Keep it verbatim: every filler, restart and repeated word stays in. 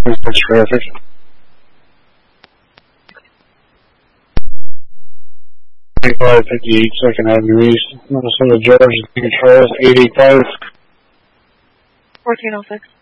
That's traffic. twenty-five fifty-eight Second Avenue East, Minnesota George, Deacon Charles, eight eight five. fourteen oh six.